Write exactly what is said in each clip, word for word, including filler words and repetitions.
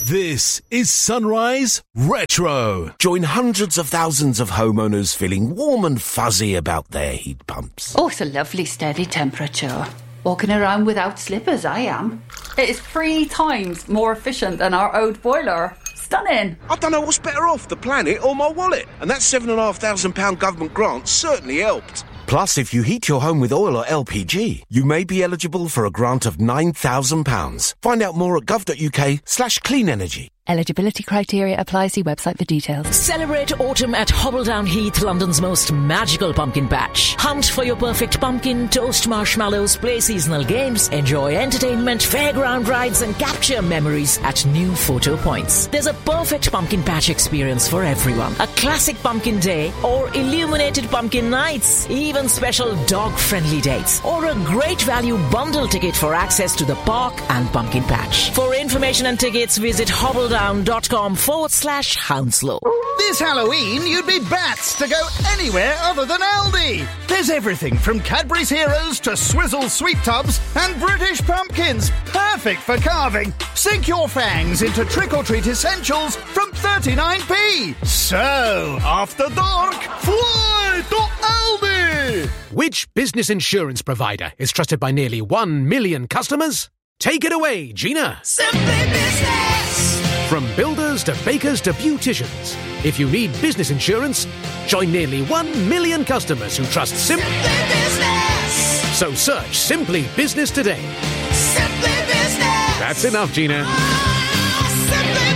This is Sunrise Retro. Join hundreds of thousands of homeowners feeling warm and fuzzy about their heat pumps. Oh, it's a lovely steady temperature. Walking around without slippers, I am. It is three times more efficient than our old boiler. Stunning. I don't know what's better off, the planet or my wallet. And that seven and a half thousand pound government grant certainly helped. Plus, if you heat your home with oil or L P G, you may be eligible for a grant of nine thousand pounds. Find out more at gov.uk slash clean energy. Eligibility criteria apply. See website for details. Celebrate autumn at Hobbledown Heath, London's most magical pumpkin patch. Hunt for your perfect pumpkin, toast marshmallows, play seasonal games, enjoy entertainment, fairground rides and capture memories at new photo points. There's a perfect pumpkin patch experience for everyone. A classic pumpkin day or illuminated pumpkin nights. Even special dog-friendly dates or a great value bundle ticket for access to the park and pumpkin patch. For information and tickets, visit hobbledown.com forward slash Hounslow. This Halloween, you'd be bats to go anywhere other than Aldi. There's everything from Cadbury's Heroes to Swizzle Sweet Tubs and British pumpkins. Perfect for carving. Sink your fangs into trick-or-treat essentials from thirty-nine p. So, after dark, fly to Aldi! Which business insurance provider is trusted by nearly one million customers? Take it away, Gina. Simply Business. From builders to bakers to beauticians, if you need business insurance, join nearly one million customers who trust Sim- Simply Business. So search Simply Business today. Simply Business. That's enough, Gina. Oh,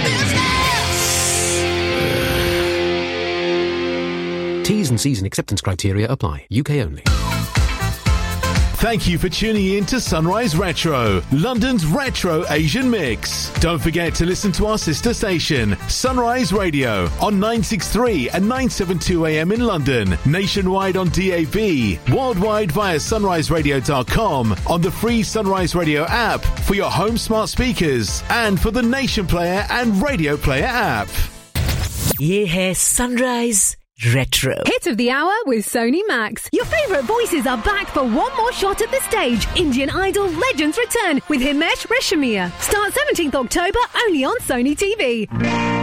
Simply Business. T's and C's and acceptance criteria apply. U K only. Thank you for tuning in to Sunrise Retro, London's retro Asian mix. Don't forget to listen to our sister station, Sunrise Radio, on nine sixty-three and nine seventy-two A M in London, nationwide on D A B, worldwide via sunrise radio dot com, on the free Sunrise Radio app for your home smart speakers, and for the Nation Player and Radio Player app. Ye hai Sunrise Retro. Hit of the hour with Sony Max. Your favourite voices are back for one more shot at the stage. Indian Idol Legends return with Himesh Reshammiya. Start seventeenth October only on Sony T V.